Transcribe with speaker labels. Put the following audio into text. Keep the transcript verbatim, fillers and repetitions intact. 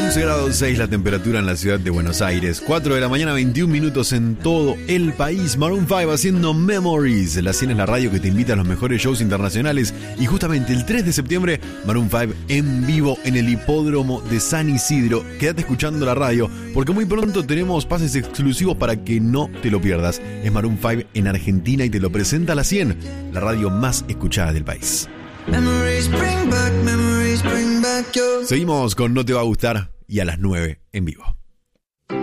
Speaker 1: once grados seis la temperatura en la ciudad de Buenos Aires. cuatro de la mañana, veintiún minutos en todo el país. Maroon cinco haciendo Memories. La cien es la radio que te invita a los mejores shows internacionales. Y justamente el tres de septiembre, Maroon cinco en vivo en el hipódromo de San Isidro. Quédate escuchando la radio, porque muy pronto tenemos pases exclusivos para que no te lo pierdas. Es Maroon cinco en Argentina y te lo presenta la cien, la radio más escuchada del país.
Speaker 2: Memories bring back, memories bring back your...
Speaker 1: Seguimos con No Te Va a Gustar y a las nueve en vivo.